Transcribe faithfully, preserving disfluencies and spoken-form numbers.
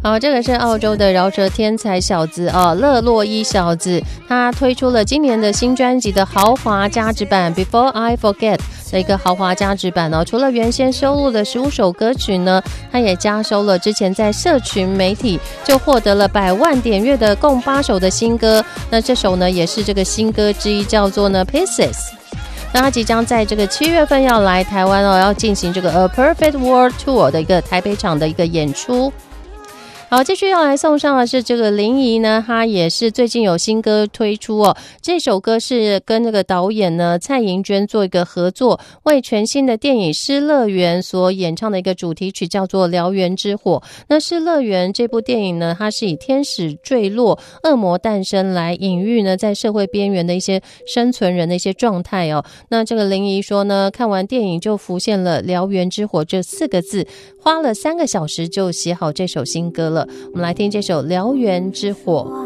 好，这个是澳洲的饶舌天才小子哦，勒洛伊小子，他推出了今年的新专辑的豪华加值版 Before I Forget 的一个豪华加值版哦。除了原先收录的十五首歌曲呢，他也加收了之前在社群媒体就获得了百万点阅的共八首的新歌。那这首呢也是这个新歌之一，叫做呢 Pieces。那他即将在这个七月份要来台湾哦，要进行这个 A Perfect World Tour 的一个台北场的一个演出。好，继续要来送上的是这个林怡呢，她也是最近有新歌推出哦。这首歌是跟那个导演呢蔡盈娟做一个合作，为全新的电影《失乐园》所演唱的一个主题曲，叫做《燎原之火》。那《失乐园》这部电影呢，它是以天使坠落、恶魔诞生来隐喻呢在社会边缘的一些生存人的一些状态哦。那这个林怡说呢，看完电影就浮现了“燎原之火”这四个字，花了三个小时就写好这首新歌了。我们来听这首《燎原之火》。